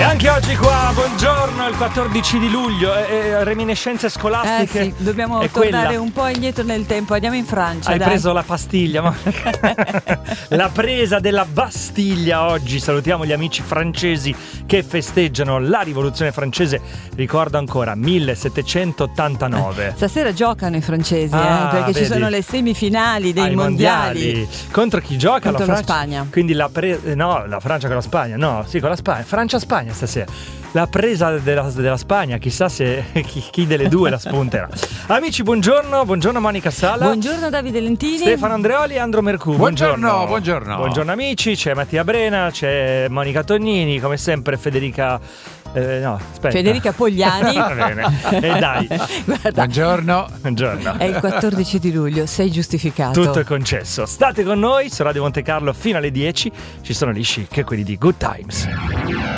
anche oggi qua, buongiorno, il 14 di luglio, reminiscenze scolastiche. Sì, dobbiamo tornare un po' indietro nel tempo, andiamo in Francia. Hai preso la pastiglia, ma la presa della Bastiglia oggi. Salutiamo gli amici francesi che festeggiano la rivoluzione francese. Ricordo ancora 1789. Stasera giocano i francesi, perché ci sono le semifinali dei mondiali. Contro chi gioca? Contro la Spagna. Quindi la Francia con la Spagna. No, sì, con la Spagna. Francia-Spagna stasera. La presa della Spagna, chissà se chi delle due la spunterà. Amici, buongiorno Monica Sala. Buongiorno Davide Lentini. Stefano Andreoli e Andro Mercù. Buongiorno. Buongiorno amici, c'è Mattia Brena, c'è Monica Tognini, come sempre Federica Pogliani. Va bene. E dai. Guarda, Buongiorno. è il 14 di luglio, sei giustificato. Tutto è concesso. State con noi su Radio Monte Carlo fino alle 10. Ci sono gli Chic, quelli di Good Times.